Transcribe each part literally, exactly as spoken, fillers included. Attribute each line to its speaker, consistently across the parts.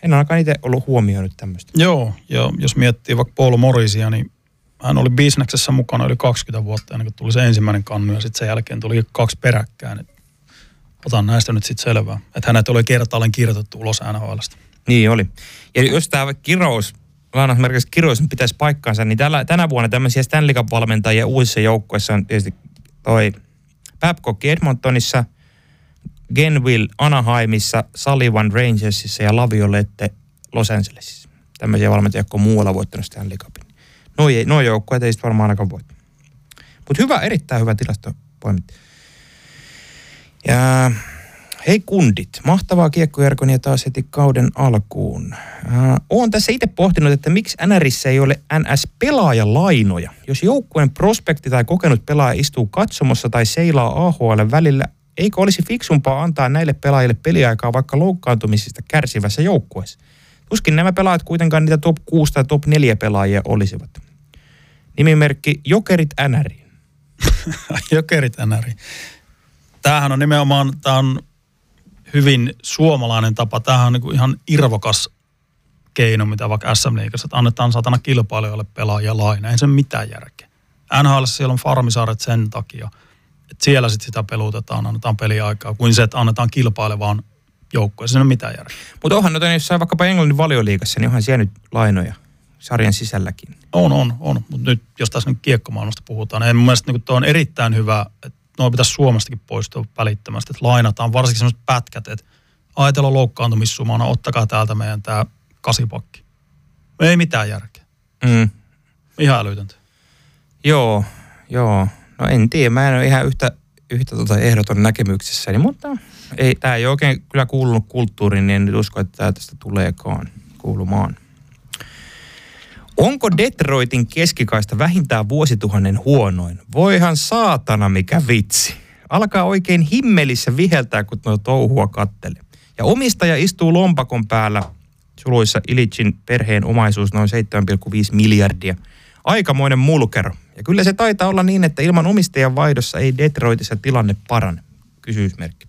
Speaker 1: En ainakaan itse ollut huomioinut tämmöistä.
Speaker 2: Joo, ja jos miettii vaikka Paul Morrisia, niin hän oli bisneksessä mukana yli kaksikymmentä vuotta ennen kuin tuli se ensimmäinen kannu ja sitten sen jälkeen tuli kaksi peräkkäin. Otan näistä nyt sitten selvää, että hänet oli kertaalleen kirjoitettu ulos N H L:stä.
Speaker 1: Niin oli. Ja jos tämä kirous, lainausmerkeissä kirous pitäisi paikkaansa, niin tällä, tänä vuonna tämmöisiä Stanley Cup-valmentajia uusissa joukkueissa on tietysti toi Babcock Edmontonissa, Genville Anaheimissa, Sullivan Rangersissa ja Laviolette Los Angelesissa. Tämmöisiä valmentajia, jotka on muualla voittanut Stanley Cupin. Noi, noi joukkueet ei sitten varmaan ainakaan voi. Mutta hyvä, erittäin hyvä tilastopoimitti. Ja hei kundit, mahtavaa kiekkojargonia taas heti kauden alkuun. Äh, Oon tässä itse pohtinut, että miksi N R:ssä ei ole N S-pelaajalainoja. Jos joukkueen prospekti tai kokenut pelaaja istuu katsomossa tai seilaa A H L välillä, eikö olisi fiksumpaa antaa näille pelaajille peliaikaa vaikka loukkaantumisista kärsivässä joukkueessa? Tuskin nämä pelaajat kuitenkaan niitä top kuusi tai top neljä pelaajia olisivat. Nimimerkki Jokerit N R.
Speaker 2: Jokerit N R. Tämähän on nimenomaan, tämä on hyvin suomalainen tapa. Tämähän on niin kuin ihan irvokas keino, mitä vaikka S M-liigassa, että annetaan satana kilpailijoille pelaajia laina. Ei se mitään järkeä. N H L:ssä siellä on farmisaaret sen takia, että siellä sitten sitä pelutetaan, annetaan peliaikaa, kuin se, että annetaan kilpailevaan joukkoon. Se ei ole mitään järkeä.
Speaker 1: Mutta onhan noita jossain vaikkapa Englannin Valioliigassa, niin onhan siellä nyt lainoja sarjan sisälläkin.
Speaker 2: On, on, on. Mutta nyt, jos tässä nyt kiekkomaailmasta puhutaan, niin mun mielestä niin tuo on erittäin hyvä, että noin pitäisi Suomestakin poistua välittömästi, että lainataan varsinkin sellaiset pätkät, että ajatellaan loukkaantumissumana, ottakaa täältä meidän tämä kasipakki. Ei mitään järkeä.
Speaker 1: Mm.
Speaker 2: Ihan älytöntä.
Speaker 1: Joo, joo. No en tiedä, mä en ole ihan yhtä, yhtä tota ehdoton näkemyksessäni, mutta ei, tämä ei oikein kyllä kuulunut kulttuuriin, niin en nyt usko, että tämä tästä tuleekaan kuulumaan. Onko Detroitin keskikaista vähintään vuosituhannen huonoin? Voihan saatana mikä vitsi. Alkaa oikein himmelissä viheltää, kun tuo touhua kattele. Ja omistaja istuu lompakon päällä, suluissa Ilitchin perheen omaisuus noin seitsemän pilkku viisi miljardia. Aikamoinen mulkero. Ja kyllä se taitaa olla niin, että ilman omistajan vaihdossa ei Detroitissa tilanne parane. Kysymysmerkki.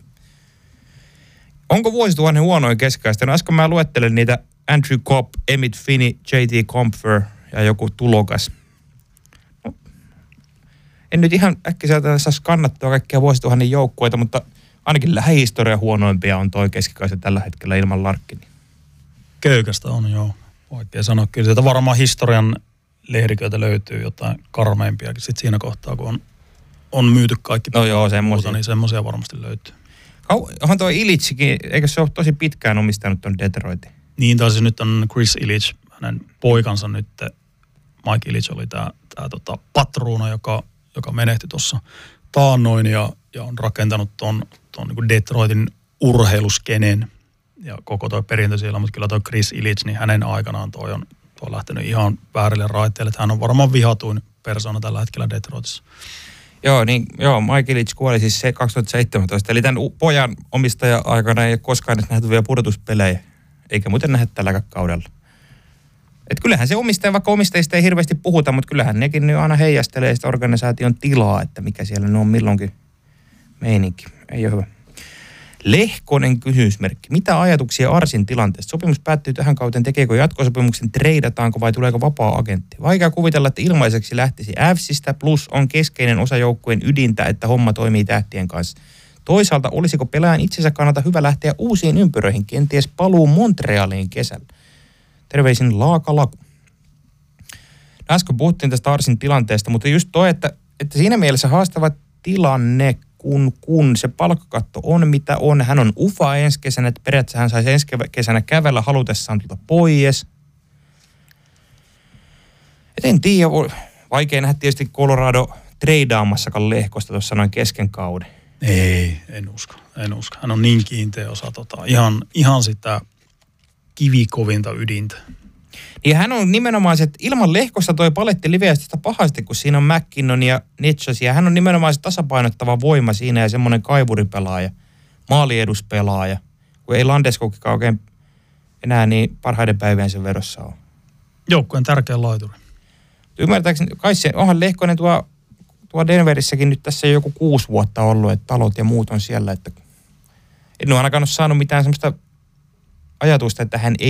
Speaker 1: Onko vuosituhannen huonoin keskikaista? No äsken mä luettelen niitä Andrew Copp, Emmett Finney, J T Compher ja joku tulokas. No, en nyt ihan äkkiseltä saisi kannattaa kaikkia vuosituhannen joukkueita, mutta ainakin lähihistorian huonoimpia on toi keskikaista tällä hetkellä ilman Larkkini.
Speaker 2: Köykästä on, joo. Vaikea sanoa. Kyllä sieltä varmaan historian lehdiköitä löytyy jotain karmeimpiakin sitten siinä kohtaa, kun on, on myyty kaikki.
Speaker 1: No joo, semmoisia.
Speaker 2: Niin semmoisia varmasti löytyy.
Speaker 1: Onhan toi Ilitchikin, eikö se ole tosi pitkään omistanut ton Detroitin?
Speaker 2: Niin, tai siis nyt on Chris Ilitch, hänen poikansa nyt, Mike Ilitch oli tämä tää tota patruuna, joka, joka menehti tuossa taannoin ja, ja on rakentanut ton, ton niin kuin Detroitin urheiluskenen ja koko toi perintö siellä, mutta kyllä toi Chris Ilitch, niin hänen aikanaan toi on, toi on lähtenyt ihan väärille raiteille, että hän on varmaan vihatuin persoona tällä hetkellä Detroitissa.
Speaker 1: Joo, niin, joo, Mike Ilitch kuoli siis se kaksituhattaseitsemäntoista, eli tämän pojan omistaja-aikana ei ole koskaan edes nähty vielä pudotuspelejä, eikä muuten nähdä tälläkään kaudella. Et kyllähän se omistaja, vaikka omistajista ei hirveästi puhuta, mutta kyllähän nekin nyt aina heijastelee sitä organisaation tilaa, että mikä siellä on milloinkin meininki. Ei ole hyvä. Lehkonen kysymysmerkki. Mitä ajatuksia Arsin tilanteesta? Sopimus päättyy tähän kauteen. Tekeekö jatkosopimuksen, treidataanko vai tuleeko vapaa-agentti? Vaikea kuvitella, että ilmaiseksi lähtisi Avsista, plus on keskeinen osa joukkueen ydintä, että homma toimii tähtien kanssa. Toisaalta olisiko pelaajan itsensä kannalta hyvä lähteä uusiin ympyröihin, kenties paluu Montrealiin kesällä? Terveisin Laaka Laku. Äsken puhuttiin tästä Arsin tilanteesta, mutta just toi, että, että siinä mielessä haastava tilanne, kun, kun se palkkakatto on mitä on. Hän on ufa ensi kesänä, että periaatteessa hän saisi ensi kesänä kävellä halutessaan tuota pois. Et en tiedä, vaikea nähdä tietysti Colorado treidaamassakaan Lehkosta tuossa noin kesken kauden.
Speaker 2: Ei, en usko, en usko. Hän on niin kiinteä osa tota, ihan, ihan sitä kivikovinta ydintä.
Speaker 1: Niin hän on nimenomaan se, että ilman Lehkosta toi paletti liveää sitä pahasti, kun siinä on McKinnon ja Netchas, ja hän on nimenomaan se tasapainottava voima siinä ja semmoinen kaivuripelaaja, maalieduspelaaja, kun ei Landeskogkaan oikein enää niin parhaiden päivien sen vedossa ole.
Speaker 2: Joukkueen tärkeä laituri.
Speaker 1: Ymmärtääkseni, kai se, onhan Lehkonen tuo, tuo Denverissäkin nyt tässä joku kuusi vuotta ollut, että talot ja muut on siellä, että en ole ainakaan ole saanut mitään semmoista ajatusta, että hän ei